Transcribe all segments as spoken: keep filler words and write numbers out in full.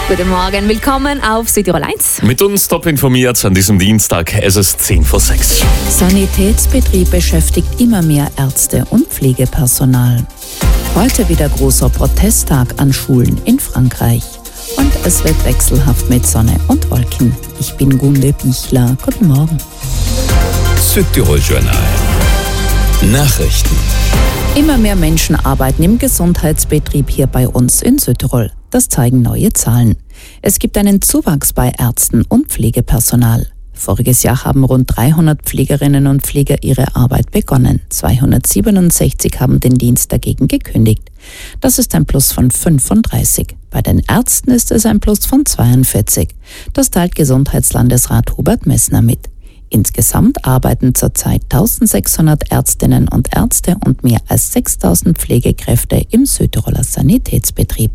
Guten Morgen, willkommen auf Südtirol eins. Mit uns top informiert an diesem Dienstag, es ist zehn vor sechs. Sanitätsbetrieb beschäftigt immer mehr Ärzte und Pflegepersonal. Heute wieder großer Protesttag an Schulen in Frankreich. Und es wird wechselhaft mit Sonne und Wolken. Ich bin Gunde Bichler. Guten Morgen. Südtirol Journal. Nachrichten. Immer mehr Menschen arbeiten im Gesundheitsbetrieb hier bei uns in Südtirol. Das zeigen neue Zahlen. Es gibt einen Zuwachs bei Ärzten und Pflegepersonal. Voriges Jahr haben rund dreihundert Pflegerinnen und Pfleger ihre Arbeit begonnen. zweihundertsiebenundsechzig haben den Dienst dagegen gekündigt. Das ist ein Plus von fünfunddreißig. Bei den Ärzten ist es ein Plus von zweiundvierzig. Das teilt Gesundheitslandesrat Hubert Messner mit. Insgesamt arbeiten zurzeit eintausendsechshundert Ärztinnen und Ärzte und mehr als sechstausend Pflegekräfte im Südtiroler Sanitätsbetrieb.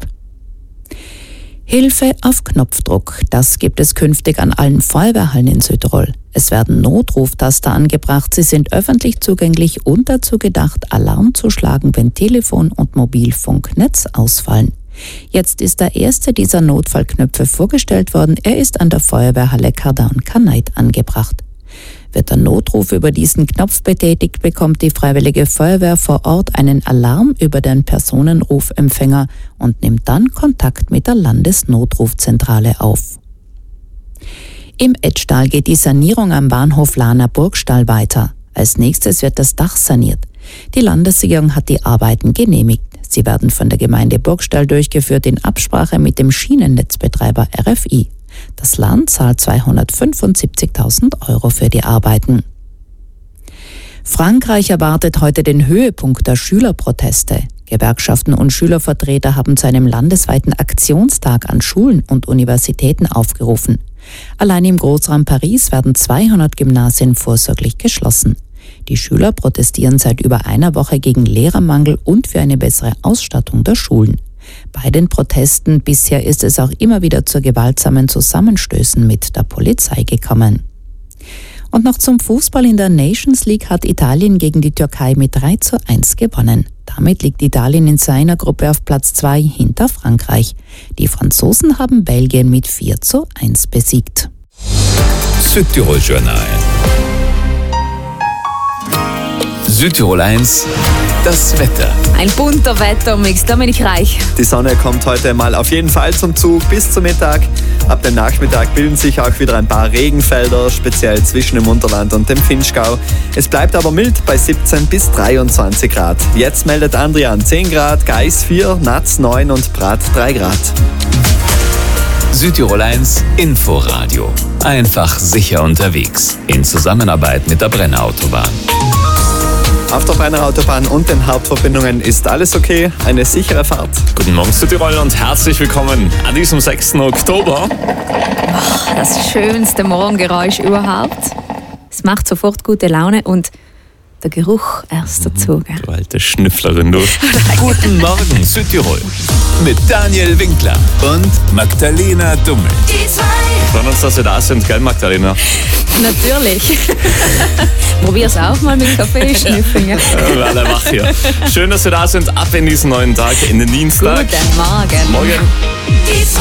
Hilfe auf Knopfdruck, das gibt es künftig an allen Feuerwehrhallen in Südtirol. Es werden Notruftaster angebracht, sie sind öffentlich zugänglich und dazu gedacht, Alarm zu schlagen, wenn Telefon- und Mobilfunknetz ausfallen. Jetzt ist der erste dieser Notfallknöpfe vorgestellt worden, er ist an der Feuerwehrhalle Kardan-Kaneit angebracht. Wird der Notruf über diesen Knopf betätigt, bekommt die Freiwillige Feuerwehr vor Ort einen Alarm über den Personenrufempfänger und nimmt dann Kontakt mit der Landesnotrufzentrale auf. Im Etschtal geht die Sanierung am Bahnhof Lahner Burgstall weiter. Als nächstes wird das Dach saniert. Die Landesregierung hat die Arbeiten genehmigt. Sie werden von der Gemeinde Burgstall durchgeführt in Absprache mit dem Schienennetzbetreiber R F I. Das Land zahlt zweihundertfünfundsiebzigtausend Euro für die Arbeiten. Frankreich erwartet heute den Höhepunkt der Schülerproteste. Gewerkschaften und Schülervertreter haben zu einem landesweiten Aktionstag an Schulen und Universitäten aufgerufen. Allein im Großraum Paris werden zweihundert Gymnasien vorsorglich geschlossen. Die Schüler protestieren seit über einer Woche gegen Lehrermangel und für eine bessere Ausstattung der Schulen. Bei den Protesten bisher ist es auch immer wieder zu gewaltsamen Zusammenstößen mit der Polizei gekommen. Und noch zum Fußball. In der Nations League hat Italien gegen die Türkei mit drei zu eins gewonnen. Damit liegt Italien in seiner Gruppe auf Platz zwei hinter Frankreich. Die Franzosen haben Belgien mit vier zu eins besiegt. Südtirol Journal. Südtirol eins. Das Wetter. Ein bunter Wettermix, da bin ich reich. Die Sonne kommt heute mal auf jeden Fall zum Zug bis zum Mittag. Ab dem Nachmittag bilden sich auch wieder ein paar Regenfelder, speziell zwischen dem Unterland und dem Vinschgau. Es bleibt aber mild bei siebzehn bis dreiundzwanzig Grad. Jetzt meldet Andrian zehn Grad, Geis vier, Natz neun und Prat drei Grad. Südtirol eins Inforadio. Einfach sicher unterwegs. In Zusammenarbeit mit der Brenner Autobahn. Auf der Brenner Autobahn und den Hauptverbindungen ist alles okay, eine sichere Fahrt. Guten Morgen Südtirol und herzlich willkommen an diesem sechsten Oktober. Oh, das schönste Morgengeräusch überhaupt. Es macht sofort gute Laune und der Geruch erst dazu. Gell? Du alte Schnüfflerin, du. Guten Morgen Südtirol. Mit Daniel Winkler und Magdalena Dummel. Wir freuen uns, dass wir da sind, gell Magdalena? Natürlich. Probier's auch mal mit Kaffee schnüffeln. Ja. Wir alle wach hier. Schön, dass wir da sind. Ab in diesen neuen Tag, in den Dienstag. Guten Morgen. Morgen.